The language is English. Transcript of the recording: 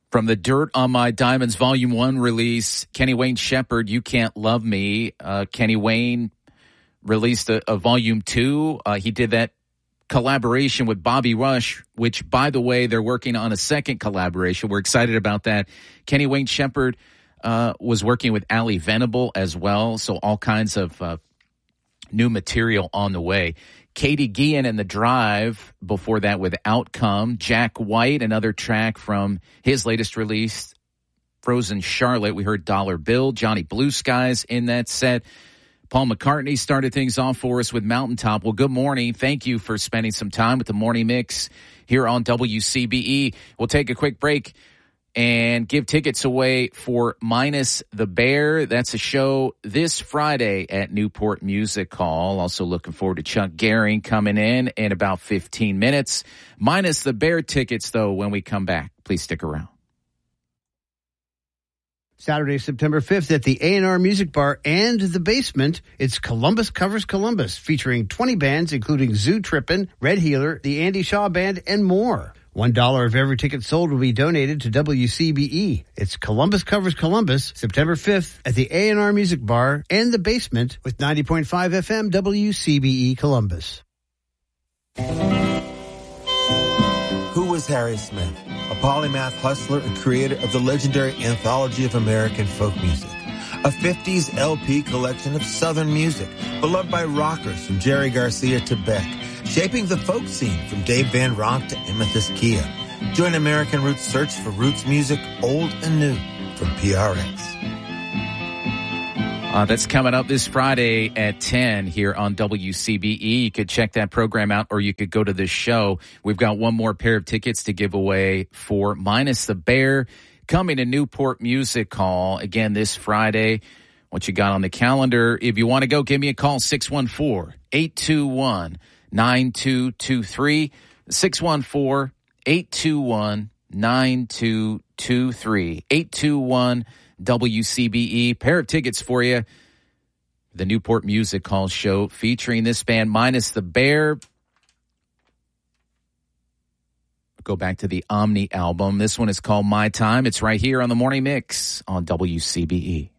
From the Dirt on My Diamonds Volume 1 release, Kenny Wayne Shepherd, You Can't Love Me. Kenny Wayne released a Volume 2. He did that collaboration with Bobby Rush, which, by the way, they're working on a second collaboration. We're excited about that. Kenny Wayne Shepherd was working with Ali Venable as well, so all kinds of new material on the way. Katie Guillen and The Drive, before that with Outcome. Jack White, another track from his latest release, Frozen Charlotte. We heard Dollar Bill, Johnny Blue Skies in that set. Paul McCartney started things off for us with Mountaintop. Well, good morning. Thank you for spending some time with the Morning Mix here on WCBE. We'll take a quick break and give tickets away for Minus the Bear. That's a show this Friday at Newport Music Hall. Also looking forward to Chuck Gehring coming in about 15 minutes. Minus the Bear tickets, though, when we come back. Please stick around. Saturday, September 5th at the A&R Music Bar and the Basement, it's Columbus Covers Columbus, featuring 20 bands, including Zoo Trippin', Red Healer, the Andy Shaw Band, and more. $1 of every ticket sold will be donated to WCBE. It's Columbus Covers Columbus, September 5th at the A&R Music Bar and the Basement with 90.5 FM WCBE Columbus. Who was Harry Smith? A polymath hustler and creator of the legendary Anthology of American Folk Music, a 50s LP collection of Southern music, beloved by rockers from Jerry Garcia to Beck, shaping the folk scene from Dave Van Ronk to Amethyst Kia. Join American Roots' search for roots music, old and new, from PRX. That's coming up this Friday at 10 here on WCBE. You could check that program out, or you could go to the show. We've got one more pair of tickets to give away for Minus the Bear coming to Newport Music Hall again this Friday. What you got on the calendar? If you want to go, give me a call, 614-821-9223. 614-821-9223. 821 WCBE. Pair of tickets for you. The Newport Music Hall show featuring this band, Minus the Bear. Go back to the Omni album. This one is called My Time. It's right here on the Morning Mix on WCBE.